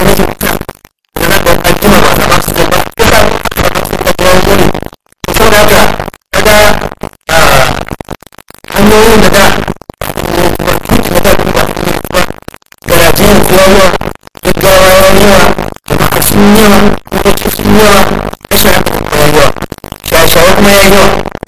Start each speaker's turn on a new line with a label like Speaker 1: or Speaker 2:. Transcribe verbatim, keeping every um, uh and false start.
Speaker 1: wani kyauta da na ɗan an jima ba a ba su da ba ya sa aka ba su da yawan wuri to sau da haka kaga hanyoyin da da kuma tuki na da kuma kuma garaje ne kuwa ruwa gaggawa ya yawa jama'a sun yawa motoci sun yawa rashin haka kuma ya yawa shashawa kuma ya yawa